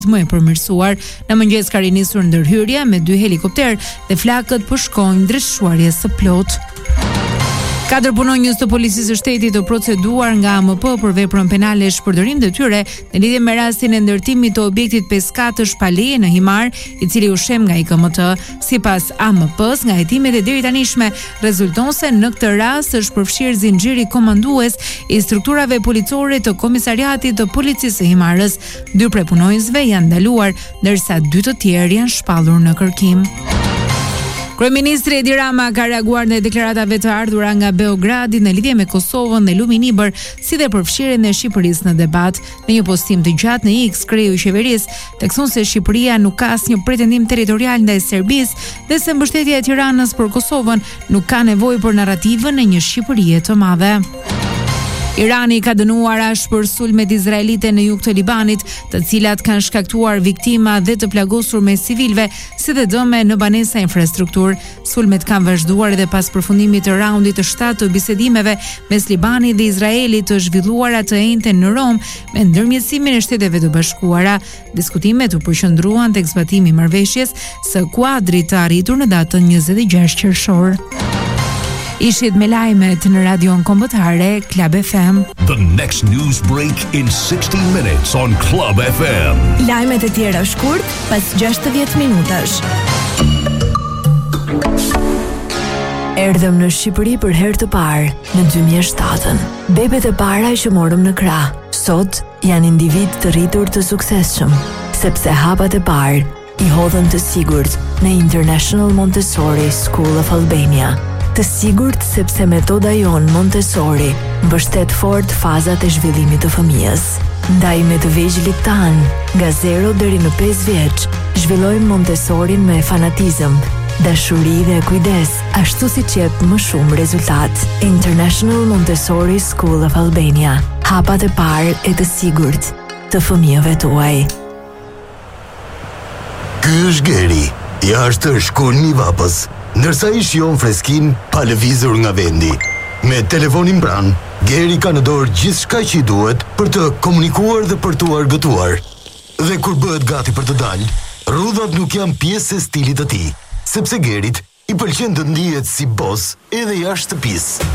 më e përmirësuar. Në mëngjes ka rinisur ndërhyrja me 2 helikopter dhe flakët po shkojnë drejt shuarjes së plotë. 4 punonjës të policisë së shtetit të proceduar nga AMP për veprën penale shpërdorim detyre në lidhje me rastin e ndërtimit të objektit peskatësh Paleje në Himar, i cili u shem nga IKMT. Sipas AMP-s, nga hetimet e deritanishme rezulton se në këtë rast është përfshirë zinxhiri komandues i strukturave policore të Komisariatit të Policisë së Himarës. 2 prej punonjësve janë ndaluar, ndërsa 2 të tjerë janë shpallur në kërkim. Kryeministri Edi Rama ka reaguar në deklaratave të ardhura nga Beogradi në lidhje me Kosovën dhe lumin Ibër, si dhe përfshirjen e Shqipërisë në debat. Në një postim të gjatë në X, kreu i qeverisë thekson se Shqipëria nuk ka asnjë pretendim territorial ndaj Serbisë dhe se mbështetja e Tiranës për Kosovën nuk ka nevojë për narrativën e një Shqipërie të madhe. Irani ka dënuar ashpër sulmet izraelite në jug të Libanit, të cilat kanë shkaktuar viktima dhe të plagosur me civilëve, si dhe dëme në banesa infrastrukturë. Sulmet kanë vazhduar edhe pas përfundimit të raundit të 7 të bisedimeve mes Libanit dhe Izraelit të zhvilluara të njëjtën në Rom me ndërmjetësimin e Shteteve të Bashkuara. Diskutimet u përqendruan tek zbatimi i marrëveshjes së kuadrit të arritur në datën 26 qershor. Ishit me lajmet në radion kombëtare Club FM. The next news break in 60 minutes on Club FM. Lajmet e tjera shkurt pas 60 minutash. Erdhëm në Shqipëri për herë të parë në 2007. Bebet e para që morëm në krah, sot janë individ të rritur të suksesshëm, sepse hapat e parë i hodhën të sigurt në International Montessori School of Albania. Të sigurt sepse metoda jonë Montessori mbështet fort fazat e zhvillimit të fëmijës. Ndaj me të vegjëlit tanë, nga 0 deri në 5 vjeç, zhvillojmë Montessorin me fanatizëm, dashuri dhe kujdes, ashtu siç jep më shumë rezultat. International Montessori School of Albania. Hapat e parë e të sigurt të fëmijëve tuaj. Ky është Geri, jashtë është shkolni vapës, ndërsa i shijon freskin pa lëvizur nga vendi. Me telefonin pranë, Geri ka në dorë gjithçka që i duhet për të komunikuar dhe për të argëtuar. Dhe kur bëhet gati për të dalë, rrudhat nuk janë pjesë e stilit të tij, sepse Gerit i pëlqen të ndihet si bos edhe jashtë shtëpisë.